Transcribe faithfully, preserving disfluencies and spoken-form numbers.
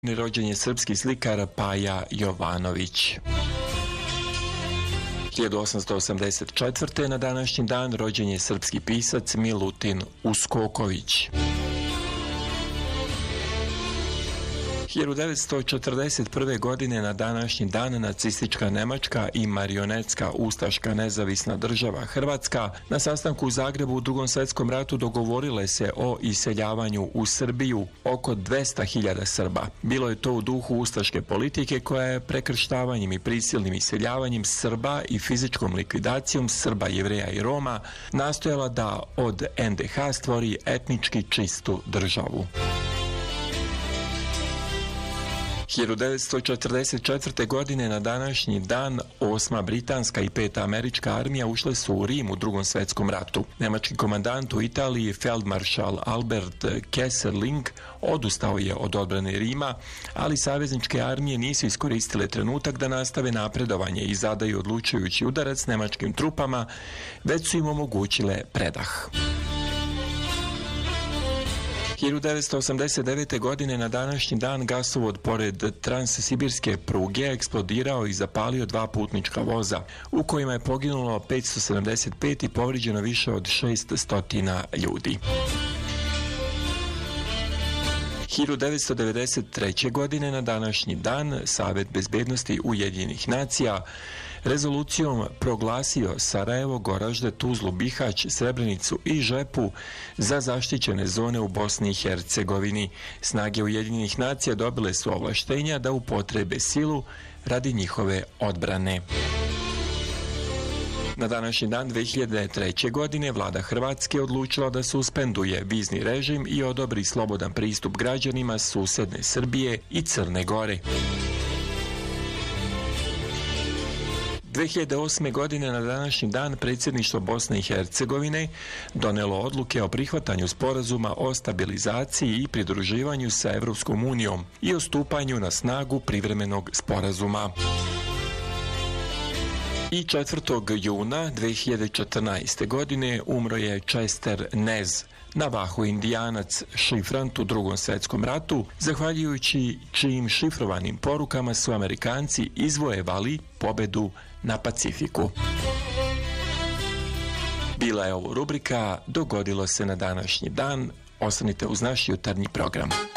Rođen je srpski slikar Paja Jovanović. hiljadu osamsto osamdeset četvrte. na današnji dan rođen je srpski pisac Milutin Uskoković. hiljadu devetsto četrdeset prve. godine na današnji dan nacistička Nemačka i marionetska ustaška nezavisna država Hrvatska na sastanku u Zagrebu u Drugom svjetskom ratu dogovorile se o iseljavanju u Srbiju oko dvesta hiljada Srba. Bilo je to u duhu ustaške politike koja je prekrštavanjem i prisilnim iseljavanjem Srba i fizičkom likvidacijom Srba, Jevreja i Roma nastojala da od en de ha stvori etnički čistu državu. hiljadu devetsto četrdeset četvrte. godine na današnji dan osma britanska i peta američka armija ušle su u Rim u Drugom svjetskom ratu. Nemački komandant u Italiji feldmaršal Albert Kesselring odustao je od odbrane Rima, ali savezničke armije nisu iskoristile trenutak da nastave napredovanje i zadaju odlučujući udarac nemačkim trupama, već su im omogućile predah. hiljadu devetsto osamdeset devete. godine na današnji dan gasovod pored transsibirske pruge eksplodirao i zapalio dva putnička voza, u kojima je poginulo petsto sedamdeset pet i povrijeđeno više od šesnaest ljudi. hiljadu devetsto devedeset treće. godine na današnji dan Savet bezbednosti Ujedinjenih nacija rezolucijom proglasio Sarajevo, Goražde, Tuzlu, Bihać, Srebrenicu i Žepu za zaštićene zone u Bosni i Hercegovini. Snage Ujedinjenih nacija dobile su ovlaštenja da upotrebe silu radi njihove odbrane. Na današnji dan dve hiljade treće. godine vlada Hrvatske odlučila da suspenduje vizni režim i odobri slobodan pristup građanima susedne Srbije i Crne Gore. dve hiljade osme. godine na današnji dan predsjedništvo Bosne i Hercegovine donelo odluke o prihvatanju sporazuma o stabilizaciji i pridruživanju sa Evropskom unijom i o stupanju na snagu privremenog sporazuma. I četvrtog juna dve hiljade četrnaeste. godine umro je Chester Nez, Navaho Indijanac, šifrant u Drugom svjetskom ratu, zahvaljujući čijim šifrovanim porukama su Amerikanci izvojevali pobedu na Pacifiku. Bila je ovo rubrika Dogodilo se na današnji dan. Ostanite uz naš jutarnji program.